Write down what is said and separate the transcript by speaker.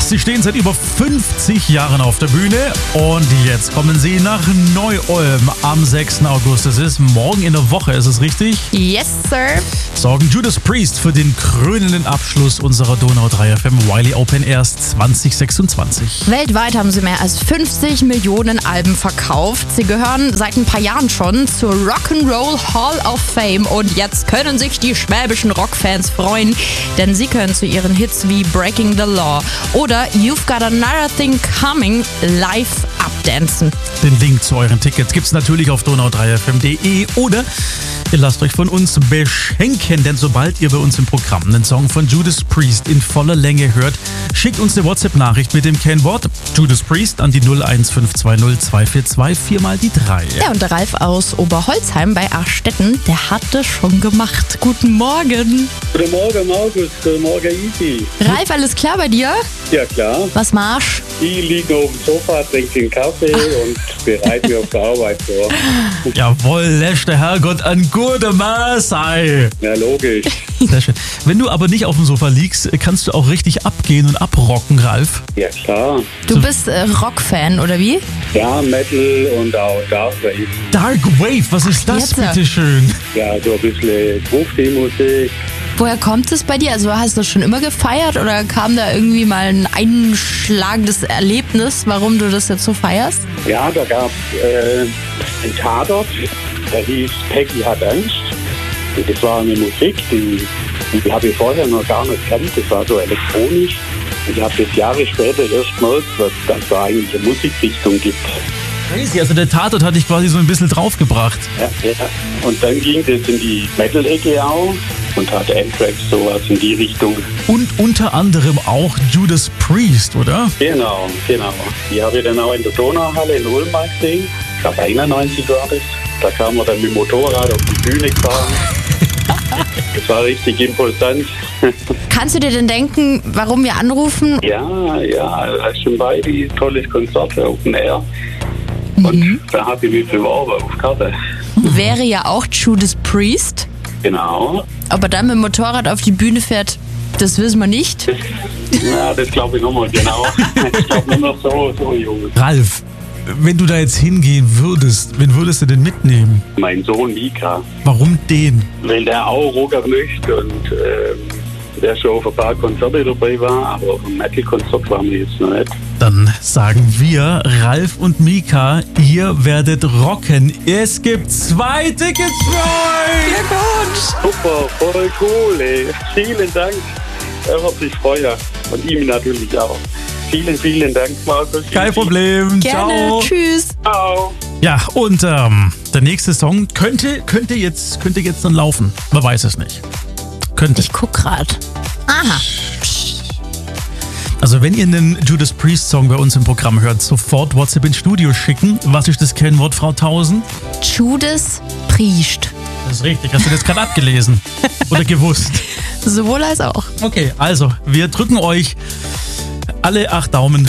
Speaker 1: Sie stehen seit über 50 Jahren auf der Bühne und jetzt kommen sie nach Neu-Ulm am 6. August. Es ist morgen in der Woche, ist es richtig?
Speaker 2: Yes, sir.
Speaker 1: Sorgen Judas Priest für den krönenden Abschluss unserer Donau 3 FM Wiley Open Airs 2026.
Speaker 2: Weltweit haben sie mehr als 50 Millionen Alben verkauft. Sie gehören seit ein paar Jahren schon zur Rock'n'Roll Hall of Fame und jetzt können sich die schwäbischen Rockfans freuen, denn sie können zu ihren Hits wie Breaking the Law oder You've Got Another Thing Coming live abdancen.
Speaker 1: Den Link zu euren Tickets gibt's natürlich auf donau3fm.de oder ihr lasst euch von uns beschenken, denn sobald ihr bei uns im Programm einen Song von Judas Priest in voller Länge hört, schickt uns eine WhatsApp-Nachricht mit dem Kennwort Judas Priest an die 01520 242 4 mal die 3.
Speaker 2: Ja, und der Ralf aus Oberholzheim bei Achstetten, der hat das schon gemacht. Guten Morgen.
Speaker 3: Guten Morgen, Markus. Guten Morgen, Isi.
Speaker 2: Ralf, alles klar bei dir?
Speaker 3: Ja, klar.
Speaker 2: Was machst
Speaker 3: Ich liege auf dem Sofa, trinke den Kaffee und bereite mich auf die Arbeit vor.
Speaker 1: Jawohl, lässt der Herrgott an guter Maß sei.
Speaker 3: Ja, logisch.
Speaker 1: Sehr schön. Wenn du aber nicht auf dem Sofa liegst, kannst du auch richtig abgehen und abrocken, Ralf.
Speaker 3: Ja, klar.
Speaker 2: Du bist Rockfan, oder wie?
Speaker 3: Ja, Metal und auch Dark Wave.
Speaker 1: Dark Wave, was ist das
Speaker 2: Jetzt.
Speaker 1: bitte schön?
Speaker 3: Ja, so ein bisschen Grufti-Musik.
Speaker 2: Woher kommt es bei dir? Also hast du das schon immer gefeiert oder kam da irgendwie mal ein einschlagendes Erlebnis, warum du das jetzt so feierst?
Speaker 3: Ja, da gab es einen Tatort, der hieß Peggy hat Angst. Und das war eine Musik, die habe ich vorher noch gar nicht kennt. Das war so elektronisch. Und ich habe das Jahre später erst gemerkt, was das da eigentlich eine Musikrichtung gibt.
Speaker 1: Crazy, also der Tatort hatte ich quasi so ein bisschen draufgebracht.
Speaker 3: Ja, ja. Und dann ging das in die Metal-Ecke auch und hat Anthrax sowas in die Richtung.
Speaker 1: Und unter anderem auch Judas Priest, oder?
Speaker 3: Genau. Die habe ich dann auch in der Donauhalle in Ulm mal gesehen. Ich glaube 91 war das. Da kam man dann mit dem Motorrad auf die Bühne gefahren. Das war richtig imposant.
Speaker 2: Kannst du dir denn denken, warum wir anrufen?
Speaker 3: Ja, hast schon beide tolles Konzert Open Air. Und da habe ich mich beworben auf Karte.
Speaker 2: Wäre ja auch Judas Priest.
Speaker 3: Genau.
Speaker 2: Ob er dann mit dem Motorrad auf die Bühne fährt, das wissen wir nicht.
Speaker 3: Ja, das glaube ich nochmal, genau. Ich glaube nur noch so jung.
Speaker 1: Ralf, wenn du da jetzt hingehen würdest, wen würdest du denn mitnehmen?
Speaker 3: Mein Sohn Mika,
Speaker 1: Warum den?
Speaker 3: weil der auch Rocker möchte und der schon auf ein paar Konzerte dabei war, aber auf einem Metal-Konzert waren wir jetzt noch nicht.
Speaker 1: Dann sagen wir, Ralf und Mika, ihr werdet rocken. Es gibt 2 Tickets für euch!
Speaker 3: Super, voll cool, ey. Vielen Dank. Er wird sich freuen. Und ihm natürlich auch. Vielen Dank, Markus.
Speaker 1: Kein Problem.
Speaker 2: Gerne.
Speaker 1: Ciao.
Speaker 2: Tschüss.
Speaker 3: Ciao.
Speaker 1: Ja, und der nächste Song könnte jetzt dann laufen. Man weiß es nicht. Könnte.
Speaker 2: Ich guck grad. Aha.
Speaker 1: Also wenn ihr einen Judas Priest Song bei uns im Programm hört, sofort WhatsApp ins Studio schicken. Was ist das Kennwort, Frau Tausen?
Speaker 2: Judas Priest.
Speaker 1: Das ist richtig. Hast du das gerade abgelesen? Oder gewusst?
Speaker 2: Sowohl als auch.
Speaker 1: Okay, also wir drücken euch alle 8 Daumen